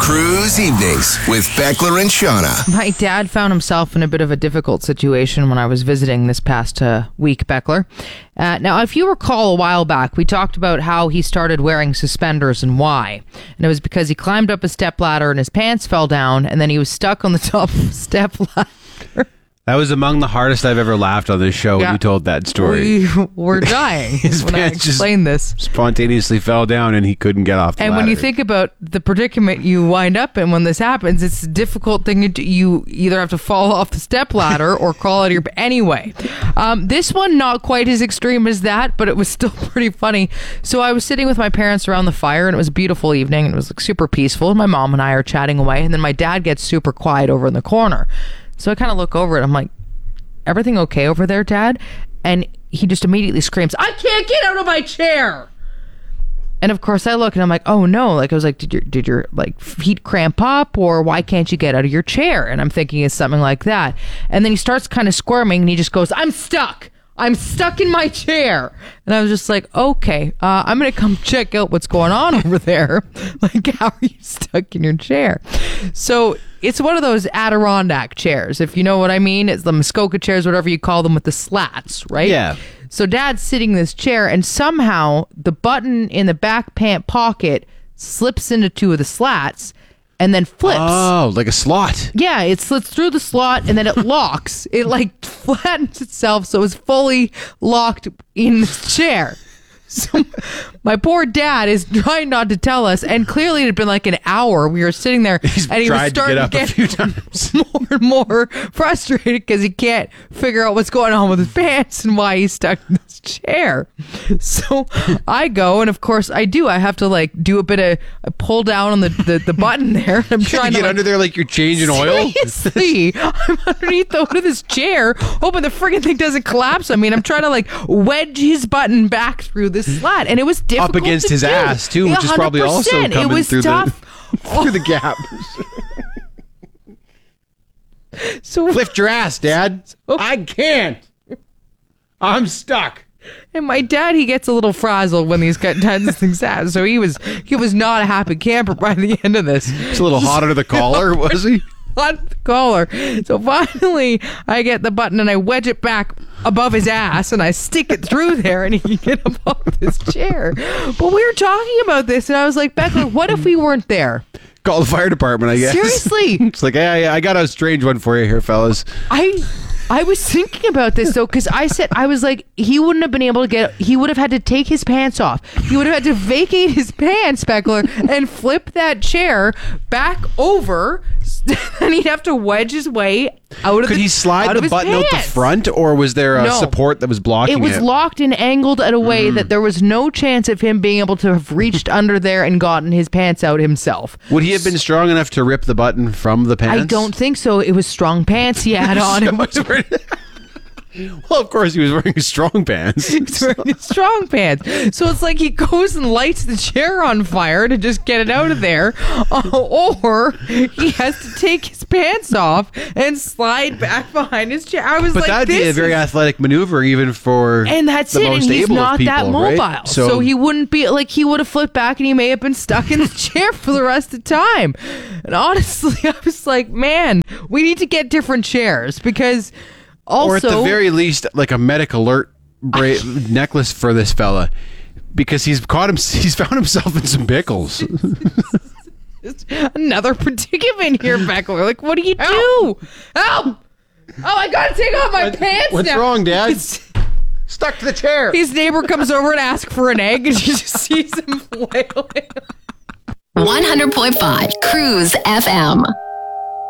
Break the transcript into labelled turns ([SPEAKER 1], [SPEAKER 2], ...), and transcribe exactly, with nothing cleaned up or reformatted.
[SPEAKER 1] Cruise Evenings with Beckler and Shauna.
[SPEAKER 2] My dad found himself in a bit of a difficult situation when I was visiting this past uh, week, Beckler. Uh, now, if you recall a while back, we talked about how he started wearing suspenders and why. And it was because he climbed up a stepladder and his pants fell down, and then he was stuck on the top of a stepladder.
[SPEAKER 3] That was among the hardest I've ever laughed on this show
[SPEAKER 2] Yeah.
[SPEAKER 3] when you told that story.
[SPEAKER 2] We were dying
[SPEAKER 3] His
[SPEAKER 2] when I
[SPEAKER 3] pants just
[SPEAKER 2] explained this.
[SPEAKER 3] Spontaneously fell down and he couldn't get off the
[SPEAKER 2] And
[SPEAKER 3] ladder.
[SPEAKER 2] when you think about the predicament you wind up in when this happens, it's a difficult thing to do. You either have to fall off the stepladder or crawl out of your... Anyway, um, this one not quite as extreme as that, but it was still pretty funny. So I was sitting with my parents around the fire, and it was a beautiful evening, and it was like super peaceful. And my mom and I are chatting away, and then my dad gets super quiet over in the corner. So I kind of look over it. I'm like, everything okay over there, Dad? And he just immediately screams, I can't get out of my chair. And of course I look and I'm like, oh no. Like I was like, did your did your like feet cramp up, or why can't you get out of your chair? And I'm thinking it's something like that. And then he starts kind of squirming and he just goes, I'm stuck. I'm stuck in my chair. And I was just like, okay, uh, I'm going to come check out what's going on over there. Like, how are you stuck in your chair? So it's one of those Adirondack chairs, if you know what I mean. It's the Muskoka chairs, whatever you call them, with the slats, right?
[SPEAKER 3] Yeah.
[SPEAKER 2] So Dad's sitting in this chair, and somehow the button in the back pant pocket slips into two of the slats and then flips.
[SPEAKER 3] Oh, like a slot.
[SPEAKER 2] Yeah, it slits through the slot and then it locks. It like flattens itself so it's fully locked in this chair. So my poor dad is trying not to tell us, and clearly it had been like an hour. We were sitting there,
[SPEAKER 3] He's
[SPEAKER 2] and he was
[SPEAKER 3] tried
[SPEAKER 2] starting
[SPEAKER 3] to get up
[SPEAKER 2] to get
[SPEAKER 3] a few times.
[SPEAKER 2] more and more frustrated because he can't figure out what's going on with his pants and why he's stuck in this chair. So I go, and of course I do. I have to like do a bit of I pull down on the, the, the button there. I'm
[SPEAKER 3] Trying
[SPEAKER 2] trying
[SPEAKER 3] to
[SPEAKER 2] to
[SPEAKER 3] get
[SPEAKER 2] like,
[SPEAKER 3] under there like you're changing oil.
[SPEAKER 2] Seriously, I'm underneath the hood of this chair, hoping the friggin' thing doesn't collapse. I mean, I'm trying to like wedge his button back through this slat, and it was difficult
[SPEAKER 3] Up against
[SPEAKER 2] to
[SPEAKER 3] his
[SPEAKER 2] do.
[SPEAKER 3] ass too, which is probably also
[SPEAKER 2] one hundred percent.
[SPEAKER 3] coming
[SPEAKER 2] it was
[SPEAKER 3] through
[SPEAKER 2] tough.
[SPEAKER 3] the through the gap.
[SPEAKER 2] So
[SPEAKER 3] Lift your ass, Dad. I can't. I'm stuck.
[SPEAKER 2] And my dad, he gets a little frazzled when these got done things happen. So he was he was not a happy camper by the end of this.
[SPEAKER 3] It's a little hot under the collar, was he?
[SPEAKER 2] On the collar. So finally, I get the button and I wedge it back above his ass and I stick it through there and he can get up off this chair. But we were talking about this and I was like, Beckler, what if we weren't there?
[SPEAKER 3] Call the fire department, I guess.
[SPEAKER 2] Seriously.
[SPEAKER 3] It's like, hey, I got a strange one for you here, fellas.
[SPEAKER 2] I I was thinking about this though, because I said, I was like, he wouldn't have been able to get, he would have had to take his pants off. He would have had to vacate his pants, Beckler, and flip that chair back over, and he'd have to wedge his way out of
[SPEAKER 3] Could
[SPEAKER 2] the
[SPEAKER 3] he slide
[SPEAKER 2] out
[SPEAKER 3] the
[SPEAKER 2] of his
[SPEAKER 3] button out the
[SPEAKER 2] pants.
[SPEAKER 3] front, or was there a
[SPEAKER 2] No.
[SPEAKER 3] support that was blocking
[SPEAKER 2] It
[SPEAKER 3] it?
[SPEAKER 2] was locked and angled in a way that there was no chance of him being able to have reached under there and gotten his pants out himself.
[SPEAKER 3] Would he have been strong enough to rip the button from the pants?
[SPEAKER 2] I don't think so. It was strong pants he had on. It was
[SPEAKER 3] Well, of course, he was wearing strong pants.
[SPEAKER 2] He's wearing his strong pants. So it's like he goes and lights the chair on fire to just get it out of there, uh, or he has to take his pants off and slide back behind his chair. I was
[SPEAKER 3] But
[SPEAKER 2] like,
[SPEAKER 3] that'd
[SPEAKER 2] this
[SPEAKER 3] be a very
[SPEAKER 2] is-
[SPEAKER 3] athletic maneuver, even for
[SPEAKER 2] and that's
[SPEAKER 3] the
[SPEAKER 2] it. And
[SPEAKER 3] most
[SPEAKER 2] he's
[SPEAKER 3] able of
[SPEAKER 2] not
[SPEAKER 3] people,
[SPEAKER 2] that
[SPEAKER 3] right?
[SPEAKER 2] mobile, so, he wouldn't be like he would have flipped back and he may have been stuck in the chair for the rest of the time. And honestly, I was like, man, we need to get different chairs because. Also,
[SPEAKER 3] or at the very least, like a medic alert bra- necklace for this fella, because he's caught him. He's found himself in some pickles.
[SPEAKER 2] another predicament here, Beckler. Like, what do you do? Help! Oh, I gotta take off my pants
[SPEAKER 3] What's
[SPEAKER 2] now.
[SPEAKER 3] wrong, Dad? Stuck to the chair.
[SPEAKER 2] His neighbor comes over and asks for an egg, and she just sees him flailing.
[SPEAKER 4] one hundred point five Cruise F M.